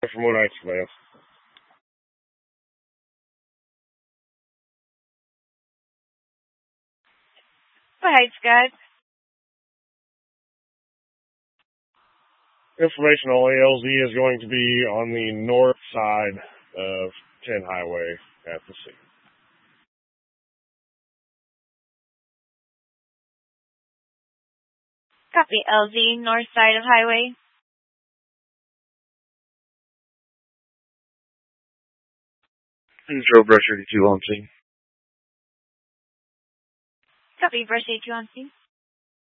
From what I explained. Go ahead, Scott. Information only. LZ is going to be on the north side of 10 Highway at the scene. Copy, LZ, north side of highway. Control brush 32 on scene. Copy, brush 82 on scene.